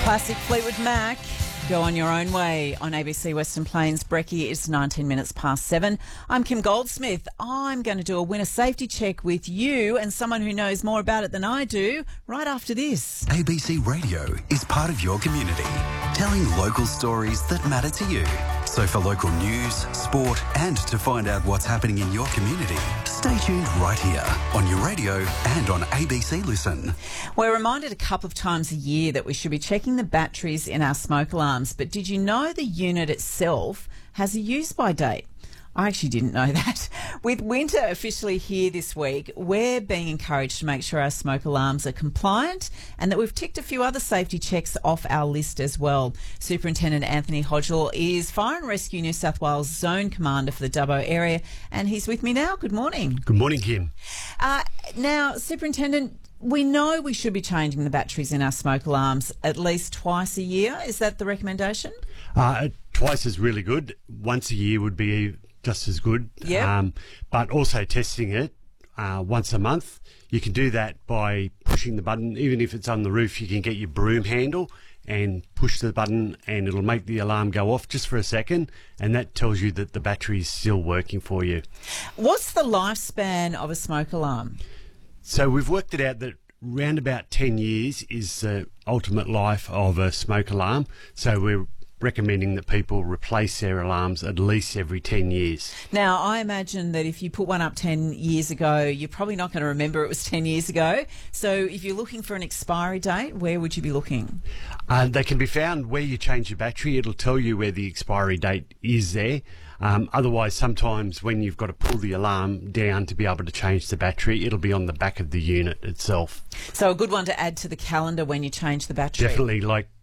Classic Fleetwood Mac. Go on your own way on ABC Western Plains. Brekkie, it's 19 minutes past 7. I'm Kim Goldsmith. I'm going to do a winter safety check with you and someone who knows more about it than I do right after this. ABC Radio is part of your community, telling local stories that matter to you. So for local news, sport and to find out what's happening in your community, stay tuned right here on your radio and on ABC Listen. We're reminded a couple of times a year that we should be checking the batteries in our smoke alarms, but did you know the unit itself has a use-by date? I actually didn't know that. With winter officially here this week, we're being encouraged to make sure our smoke alarms are compliant and that we've ticked a few other safety checks off our list as well. Superintendent Anthony Hodgell is Fire and Rescue New South Wales Zone Commander for the Dubbo area, and he's with me now. Good morning. Good morning, Kim. Now, Superintendent, we know we should be changing the batteries in our smoke alarms at least twice a year. Is that the recommendation? Twice is really good. Once a year would be just as good. Yeah. But also testing it once a month. You can do that by pushing the button. Even if it's on the roof, you can get your broom handle and push the button and it'll make the alarm go off just for a second, and that tells you that the battery is still working for you. What's the lifespan of a smoke alarm? So we've worked it out that round about 10 years is the ultimate life of a smoke alarm. So we're recommending that people replace their alarms at least every 10 years. Now, I imagine that if you put one up 10 years ago, you're probably not going to remember it was 10 years ago. So if you're looking for an expiry date, where would you be looking? They can be found where you change your battery. It'll tell you where the expiry date is there. Otherwise, sometimes when you've got to pull the alarm down to be able to change the battery, it'll be on the back of the unit itself. So a good one to add to the calendar when you change the battery. Definitely, like